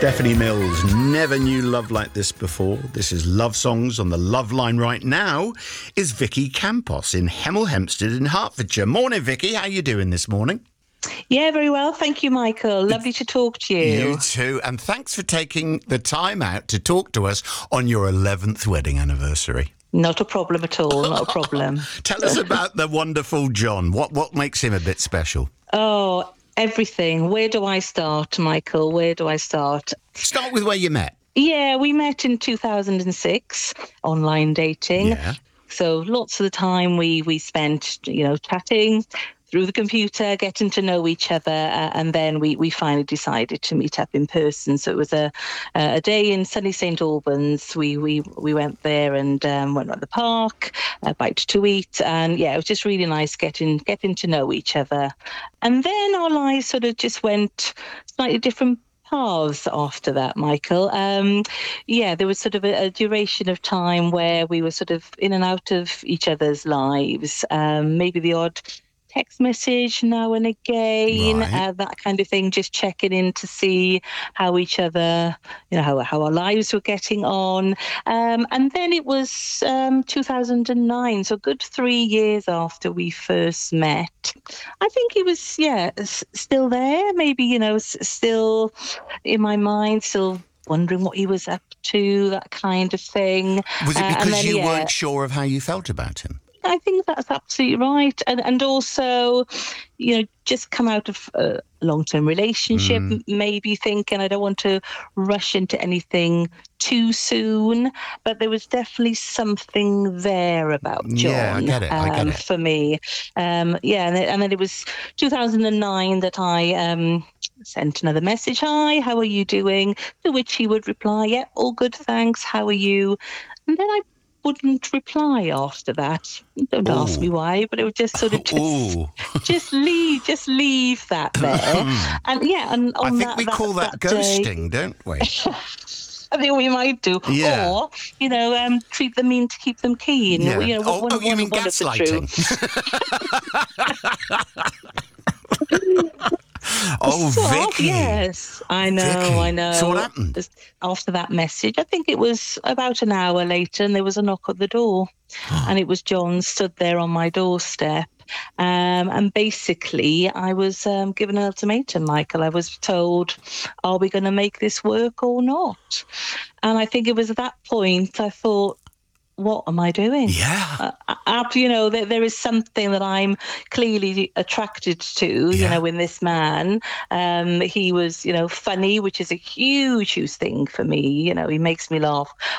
Stephanie Mills, never knew love like this before. This is Love Songs on the Love Line right now is Vicky Campos in Hemel Hempstead in Hertfordshire. Morning, Vicky. How you doing this morning? Yeah, very well. Thank you, Michael. Lovely to talk to you. You too. And thanks for taking the time out to talk to us on your 11th wedding anniversary. Not a problem at all. Not a problem. Tell us about the wonderful John. What makes him a bit special? Oh, everything. Where do I start, Michael? Where do I start? Start with where you met. Yeah, we met in 2006, online dating. Yeah. So lots of the time we spent, chatting through the computer, getting to know each other, and then we finally decided to meet up in person. So it was a day in sunny St Albans. We went there and went at the park, a bite to eat, and yeah, it was just really nice getting to know each other. And then our lives sort of just went slightly different paths after that, Michael. There was sort of a duration of time where we were sort of in and out of each other's lives. Maybe the odd text message now and again, Right. that kind of thing, just checking in to see how each other, how our lives were getting on. And then it was 2009, so a good 3 years after we first met. I think he was, still there, maybe, still in my mind, still wondering what he was up to, that kind of thing. Was it because you weren't sure of how you felt about him? I think that's absolutely right. And also, just come out of a long-term relationship, maybe thinking I don't want to rush into anything too soon. But there was definitely something there about John. Yeah, I get it. For me. And then it was 2009 that I sent another message. Hi, how are you doing? To which he would reply, yeah, all good, thanks. How are you? And then I wouldn't reply after that. Don't ask me why, but it was just sort of just leave that there. And I think we call that ghosting, don't we? I think we might do. Yeah. Or, treat them mean to keep them keen. Yeah. You mean gaslighting? Vicky. Yes, I know, Vicky. I know. So what happened? After that message, I think it was about an hour later, and there was a knock at the door. And it was John stood there on my doorstep. And basically, I was given an ultimatum, Michael. I was told, are we going to make this work or not? And I think it was at that point I thought, what am I doing? Yeah. There is something that I'm clearly attracted to, in this man. He was, funny, which is a huge thing for me. He makes me laugh